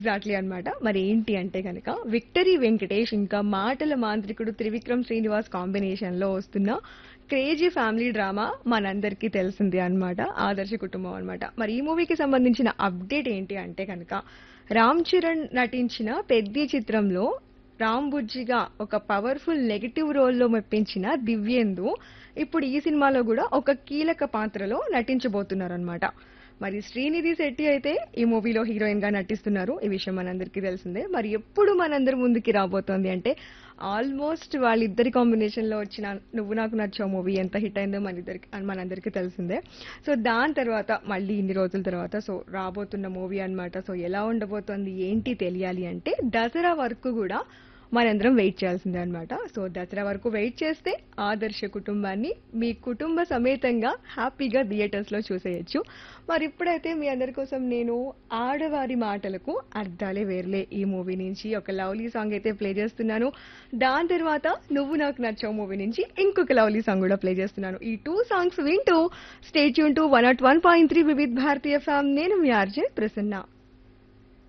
Exactly అన్నమాట. మరి ఏంటి అంటే గనక విక్టరీ వెంకటేష్ ఇంకా మాటల మాంత్రికుడు త్రివిక్రమ్ శ్రీనివాస్ కాంబినేషన్ లో వస్తున్న క్రేజీ ఫ్యామిలీ డ్రామా మనందరికీ తెలిసింది అన్నమాట. ఆదర్శ కుటుంబం అన్నమాట. మరి ఈ మూవీకి సంబంధించిన అప్డేట్ ఏంటి అంటే కనుక రామ్ చరణ్ నటించిన పెద్ది చిత్రంలో రామ్ బుజ్జిగా ఒక పవర్ఫుల్ నెగటివ్ రోల్లో మెప్పించిన దివ్యేందు ఇప్పుడు ఈ సినిమాలో కూడా ఒక కీలక పాత్రలో నటించబోతున్నారన్నమాట. మరి శ్రీనిధి శెట్టి అయితే ఈ మూవీలో హీరోయిన్ గా నటిస్తున్నారు. ఈ విషయం మనందరికీ తెలిసిందే. మరి ఎప్పుడు మనందరి ముందుకి రాబోతోంది అంటే ఆల్మోస్ట్ వాళ్ళిద్దరి కాంబినేషన్ లో వచ్చిన నువ్వు నాకు నచ్చావు మూవీ ఎంత హిట్ అయిందో మనందరికీ తెలిసిందే. సో దాని తర్వాత మళ్ళీ ఇన్ని రోజుల తర్వాత సో రాబోతున్న మూవీ అన్నమాట. సో ఎలా ఉండబోతోంది ఏంటి తెలియాలి అంటే దసరా వరకు కూడా మనందరం వెయిట్ చేయాల్సిందే అన్నమాట. సో దసరా వరకు వెయిట్ చేస్తే ఆదర్శ కుటుంబాన్ని మీ కుటుంబ సమేతంగా హ్యాపీగా థియేటర్స్ లో చూసేయచ్చు. మరి ఇప్పుడైతే మీ అందరి కోసం నేను ఆడవారి మాటలకు అర్థాలే వేర్లే ఈ మూవీ నుంచి ఒక లవ్లీ సాంగ్ అయితే ప్లే చేస్తున్నాను. దాని తర్వాత నువ్వు నాకు నచ్చావు మూవీ నుంచి ఇంకొక లవ్లీ సాంగ్ కూడా ప్లే చేస్తున్నాను. ఈ టూ సాంగ్స్ వింటూ స్టే ట్యూన్ టు 101.3 వివిధ్ భారతీయ ఫ్యామ్. నేను మీ ఆర్జే ప్రసన్న.